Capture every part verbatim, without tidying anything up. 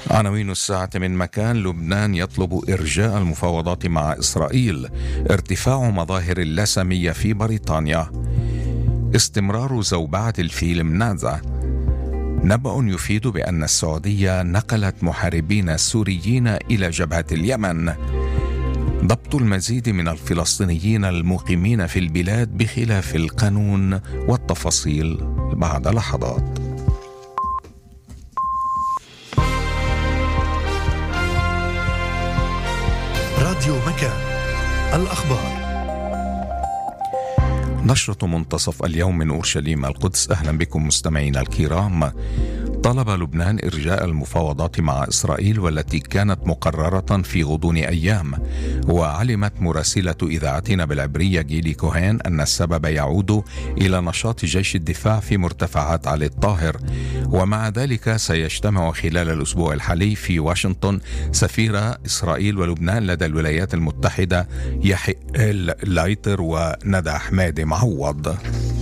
عناوين الساعة من مكان. لبنان يطلب إرجاء المفاوضات مع إسرائيل. ارتفاع مظاهر اللاسمية في بريطانيا. استمرار زوبعة الفيلم نازا. نبأ يفيد بأن السعودية نقلت محاربين سوريين إلى جبهة اليمن. ضبط المزيد من الفلسطينيين المقيمين في البلاد بخلاف القانون، والتفاصيل بعد لحظات. راديو مكان، الأخبار. نشرة منتصف اليوم من أورشليم القدس. أهلا بكم مستمعينا الكرام. طلب لبنان إرجاء المفاوضات مع إسرائيل والتي كانت مقررة في غضون أيام. وعلمت مراسلة إذاعتنا بالعبرية جيلي كوهين أن السبب يعود إلى نشاط جيش الدفاع في مرتفعات علي الطاهر. ومع ذلك سيجتمع خلال الأسبوع الحالي في واشنطن سفير إسرائيل ولبنان لدى الولايات المتحدة يحيى لايتر وندى حمادي معوض.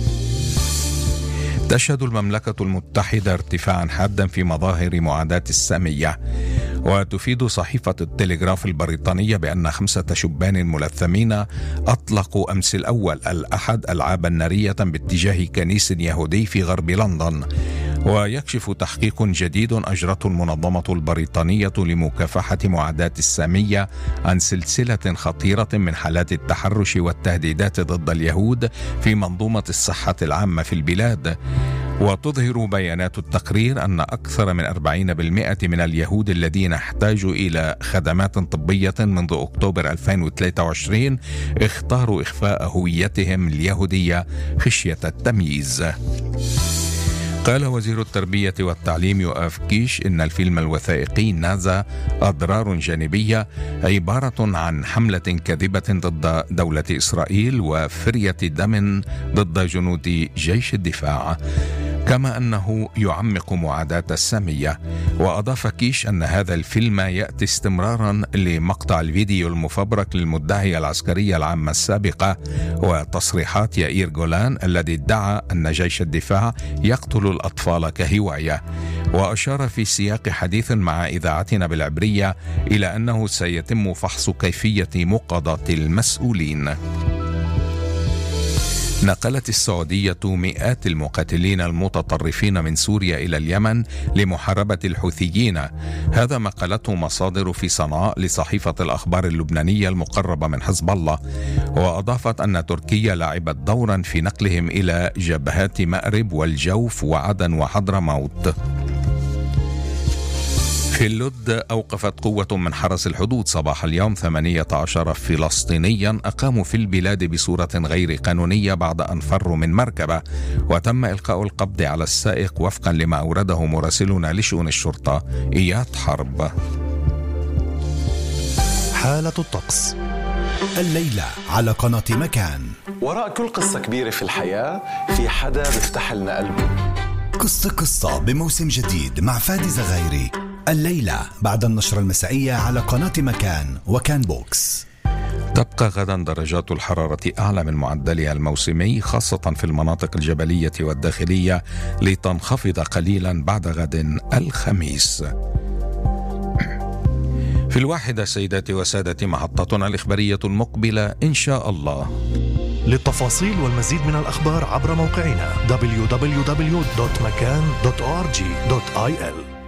تشهد المملكة المتحدة ارتفاعا حادا في مظاهر معاداة السامية. وتفيد صحيفة التلغراف البريطانية بأن خمسة شبان ملثمين أطلقوا أمس الأول الأحد ألعابا نارية باتجاه كنيس يهودي في غرب لندن. ويكشف تحقيق جديد أجرته المنظمة البريطانية لمكافحة معاداة السامية عن سلسلة خطيرة من حالات التحرش والتهديدات ضد اليهود في منظومة الصحة العامة في البلاد. وتظهر بيانات التقرير أن أكثر من أربعين بالمئة من اليهود الذين احتاجوا إلى خدمات طبية منذ أكتوبر ألفين وثلاثة وعشرين اختاروا إخفاء هويتهم اليهودية خشية التمييز. قال وزير التربية والتعليم يؤاف كيش إن الفيلم الوثائقي نازا أضرار جانبية عبارة عن حملة كاذبة ضد دولة إسرائيل وفرية دم ضد جنود جيش الدفاع، كما أنه يعمق معاداة السامية. وأضاف كيش أن هذا الفيلم يأتي استمرارا لمقطع الفيديو المفبرك للمدعية العسكرية العامة السابقة وتصريحات يائير جولان الذي ادعى أن جيش الدفاع يقتل الأطفال كهواية. وأشار في سياق حديث مع إذاعتنا بالعبرية إلى أنه سيتم فحص كيفية مقاضاة المسؤولين. نقلت السعودية مئات المقاتلين المتطرفين من سوريا إلى اليمن لمحاربة الحوثيين. هذا ما قالته مصادر في صنعاء لصحيفة الأخبار اللبنانية المقربة من حزب الله. وأضافت أن تركيا لعبت دورا في نقلهم إلى جبهات مأرب والجوف وعدن وحضرموت. في اللد أوقفت قوة من حرس الحدود صباح اليوم ثمانية عشر فلسطينيا أقاموا في البلاد بصورة غير قانونية بعد أن فروا من مركبة. وتم إلقاء القبض على السائق وفقا لما أورده مراسلنا لشؤون الشرطة إياد حرب. حالة الطقس الليلة على قناة مكان. وراء كل قصة كبيرة في الحياة في حدا بيفتح لنا قلبه. قصة قصة بموسم جديد مع فادي زغيري الليلة بعد النشرة المسائية على قناة مكان وكان بوكس. تبقى غدا درجات الحرارة أعلى من معدلها الموسمي خاصة في المناطق الجبلية والداخلية، لتنخفض قليلا بعد غد الخميس. في الواحدة سيداتي وسادتي محطتنا الإخبارية المقبلة إن شاء الله. للتفاصيل والمزيد من الأخبار عبر موقعنا دبليو دبليو دبليو دوت مكان دوت أو آر جي دوت آي إل.